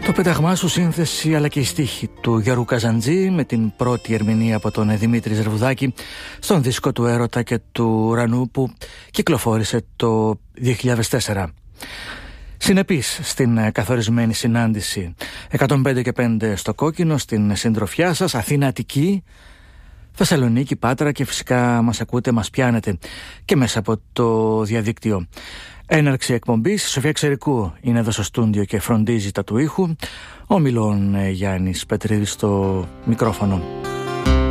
Το πέταγμά σου, σύνθεση αλλά και η στίχη του Γιώργου Καζαντζή με την πρώτη ερμηνεία από τον Δημήτρη Ζερβουδάκη στον δίσκο του Έρωτα και του Ουρανού που κυκλοφόρησε το 2004. Συνεπής στην καθορισμένη συνάντηση 105 και 5 στο Κόκκινο, στην συντροφιά σας, Αθήνα, Αττική, Θεσσαλονίκη, Πάτρα και φυσικά μας ακούτε, μας πιάνετε και μέσα από το διαδίκτυο. Έναρξη εκπομπής, Σοφία Ξερικού είναι εδώ στο στούντιο και φροντίζει τα του ήχου. Ο Μιλών Γιάννης Πετρίδης στο μικρόφωνο.